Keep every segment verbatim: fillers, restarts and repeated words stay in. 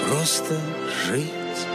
просто жить.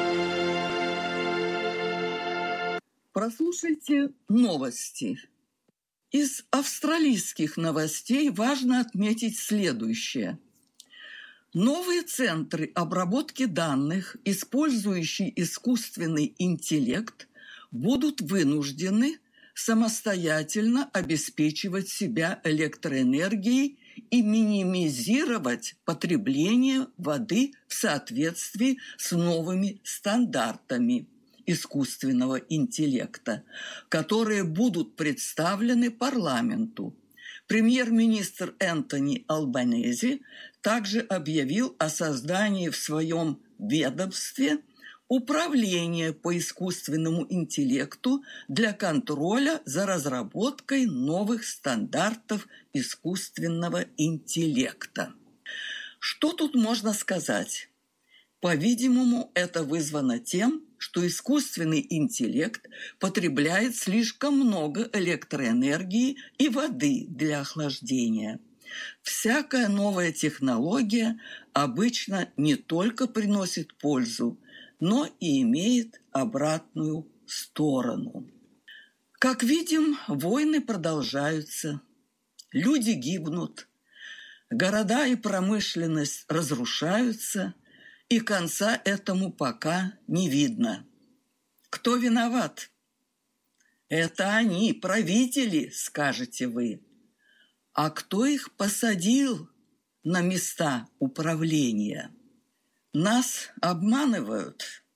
Прослушайте новости. Из австралийских новостей важно отметить следующее. Новые центры обработки данных, использующие искусственный интеллект, будут вынуждены самостоятельно обеспечивать себя электроэнергией и минимизировать потребление воды в соответствии с новыми стандартами искусственного интеллекта, которые будут представлены парламенту. Премьер-министр Энтони Албанези также объявил о создании в своем ведомстве управления по искусственному интеллекту для контроля за разработкой новых стандартов искусственного интеллекта. Что тут можно сказать? По-видимому, это вызвано тем, что искусственный интеллект потребляет слишком много электроэнергии и воды для охлаждения. Всякая новая технология обычно не только приносит пользу, но и имеет обратную сторону. Как видим, войны продолжаются, люди гибнут, города и промышленность разрушаются, и конца этому пока не видно. Кто виноват? Это они, правители, скажете вы. А кто их посадил на места управления? Нас обманывают.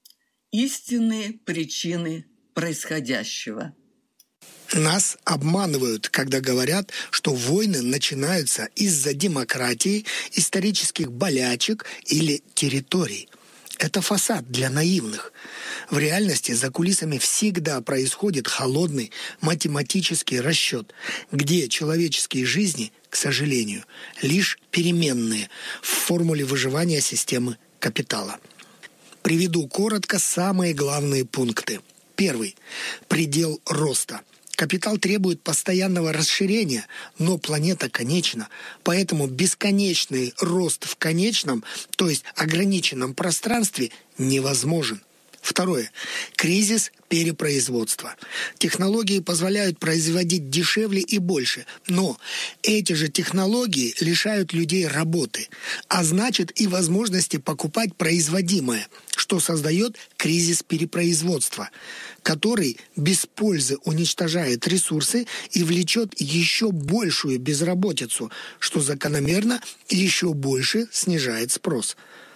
Истинные причины происходящего. Нас обманывают, когда говорят, что войны начинаются из-за демократии, исторических болячек или территорий. Это фасад для наивных. В реальности за кулисами всегда происходит холодный математический расчет, где человеческие жизни, к сожалению, лишь переменные в формуле выживания системы капитала. Приведу коротко самые главные пункты. Первый. Предел роста. Капитал требует постоянного расширения, но планета конечна, поэтому бесконечный рост в конечном, то есть ограниченном пространстве, невозможен. Второе. Кризис перепроизводства. Технологии позволяют производить дешевле и больше, но эти же технологии лишают людей работы, а значит и возможности покупать производимое, что создает кризис перепроизводства, который без пользы уничтожает ресурсы и влечет еще большую безработицу, что закономерно еще больше снижает спрос.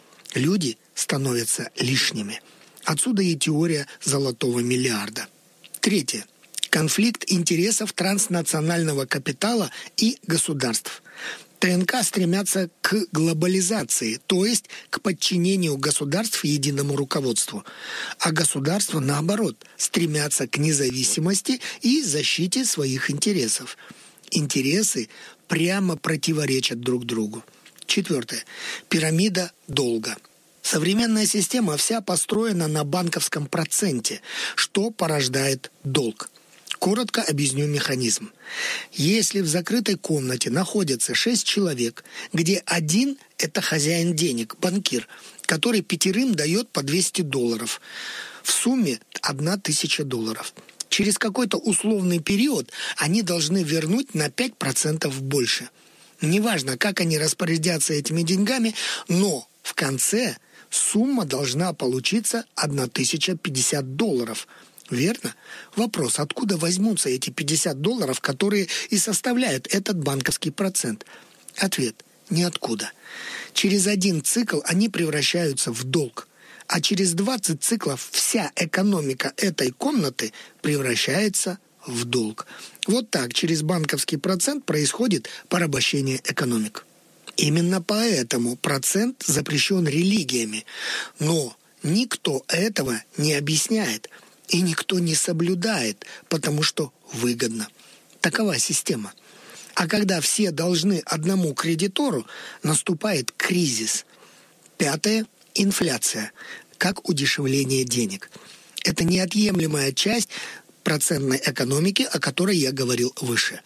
Люди становятся лишними. Отсюда и теория золотого миллиарда. Третье. Конфликт интересов транснационального капитала и государств. ТНК стремятся к глобализации, то есть к подчинению государств единому руководству. А государства, наоборот, стремятся к независимости и защите своих интересов. Интересы прямо противоречат друг другу. Четвертое. Пирамида долга. Современная система вся построена на банковском проценте, что порождает долг. Коротко объясню механизм. Если в закрытой комнате находится шесть человек, где один – это хозяин денег, банкир, который пятерым дает по двести долларов, в сумме одна тысяча долларов. Через какой-то условный период они должны вернуть на пять процентов больше. Неважно, как они распорядятся этими деньгами, но в конце сумма должна получиться тысяча пятьдесят долларов. Верно? Вопрос, откуда возьмутся эти пятьдесят долларов, которые и составляют этот банковский процент? Ответ – ниоткуда. Через один цикл они превращаются в долг, а через двадцать циклов вся экономика этой комнаты превращается в долг. Вот так через банковский процент происходит порабощение экономик. Именно поэтому процент запрещен религиями. Но никто этого не объясняет и никто не соблюдает, потому что выгодно. Такова система. А когда все должны одному кредитору, наступает кризис. Пятое – инфляция, как удешевление денег. Это неотъемлемая часть процентной экономики, о которой я говорил выше.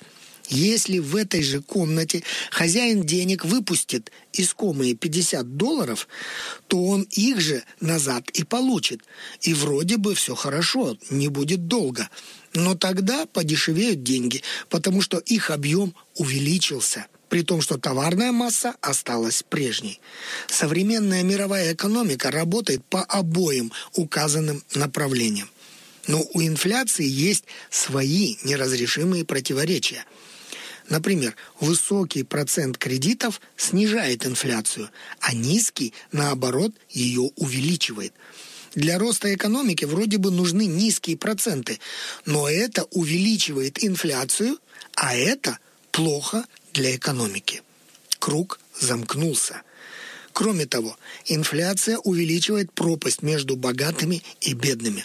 Если в этой же комнате хозяин денег выпустит искомые пятьдесят долларов, то он их же назад и получит. И вроде бы все хорошо, не будет долго. Но тогда подешевеют деньги, потому что их объем увеличился, при том, что товарная масса осталась прежней. Современная мировая экономика работает по обоим указанным направлениям. Но у инфляции есть свои неразрешимые противоречия. Например, высокий процент кредитов снижает инфляцию, а низкий, наоборот, ее увеличивает. Для роста экономики вроде бы нужны низкие проценты, но это увеличивает инфляцию, а это плохо для экономики. Круг замкнулся. Кроме того, инфляция увеличивает пропасть между богатыми и бедными.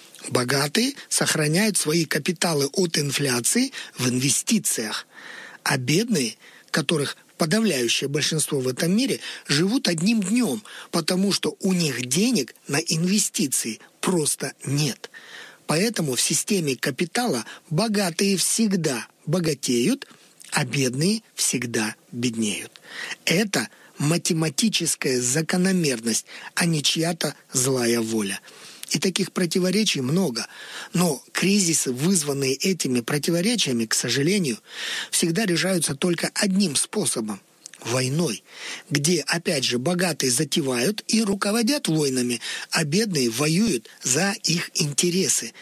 Богатые сохраняют свои капиталы от инфляции в инвестициях, а бедные, которых подавляющее большинство в этом мире, живут одним днем, потому что у них денег на инвестиции просто нет. Поэтому в системе капитала богатые всегда богатеют, а бедные всегда беднеют. Это математическая закономерность, а не чья-то злая воля. И таких противоречий много. Но кризисы, вызванные этими противоречиями, к сожалению, всегда решаются только одним способом – войной, где, опять же, богатые затевают и руководят войнами, а бедные воюют за их интересы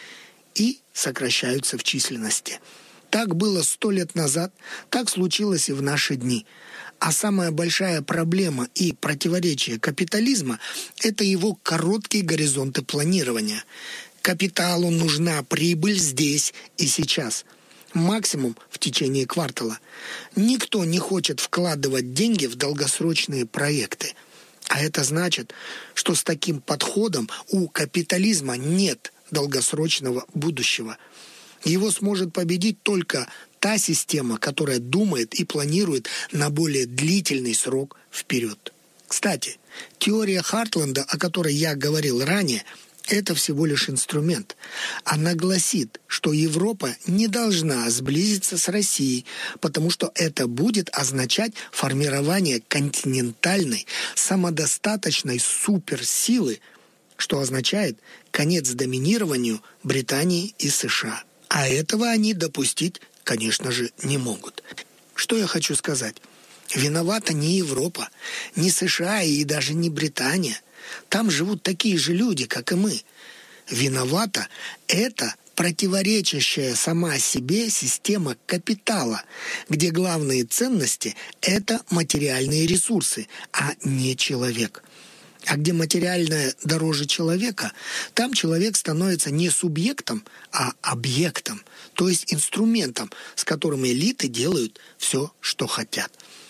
и сокращаются в численности. Так было сто лет назад, так случилось и в наши дни. А самая большая проблема и противоречие капитализма – это его короткие горизонты планирования. Капиталу нужна прибыль здесь и сейчас. Максимум в течение квартала. Никто не хочет вкладывать деньги в долгосрочные проекты. А это значит, что с таким подходом у капитализма нет долгосрочного будущего. Его сможет победить только та система, которая думает и планирует на более длительный срок вперед. Кстати, теория Хартланда, о которой я говорил ранее, это всего лишь инструмент. Она гласит, что Европа не должна сблизиться с Россией, потому что это будет означать формирование континентальной, самодостаточной суперсилы, что означает конец доминированию Британии и США. А этого они допустить, конечно же, не могут. Что я хочу сказать? Виновата не Европа, не США и даже не Британия. Там живут такие же люди, как и мы. Виновата это противоречащая сама себе система капитала, где главные ценности – это материальные ресурсы, а не человек. А где материальное дороже человека, там человек становится не субъектом, а объектом, то есть инструментом, с которым элиты делают все, что хотят.